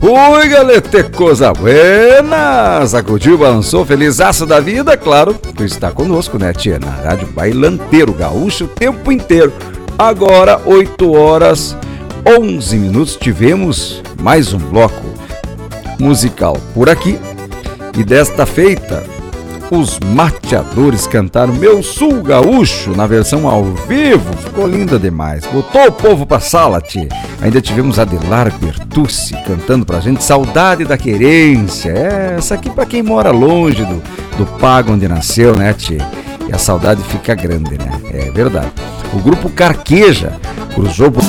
Ui, galete, coisa buena! Sacudiu, balançou, felizaço da vida, claro, tu está conosco, né, tia? Na Rádio Bailanteiro Gaúcho o tempo inteiro. Agora, 8 horas 11 minutos, tivemos mais um bloco musical por aqui. E desta feita, os mateadores cantaram Meu Sul Gaúcho na versão ao vivo. Ficou linda demais. Botou o povo pra sala, tia. Ainda tivemos Adelar Bertucci cantando pra gente Saudade da Querência. Essa aqui pra quem mora longe do pago onde nasceu, né, tia? E a saudade fica grande, né? É verdade. O grupo Carqueja cruzou por